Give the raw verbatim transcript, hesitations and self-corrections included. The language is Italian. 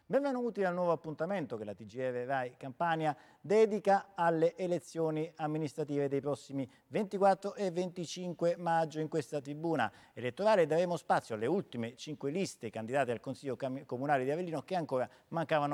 Benvenuti al nuovo appuntamento che la T G R Rai Campania dedica alle elezioni amministrative dei prossimi ventiquattro e venticinque maggio. In questa tribuna elettorale daremo spazio alle ultime cinque liste candidate al Consiglio Comunale di Avellino che ancora mancavano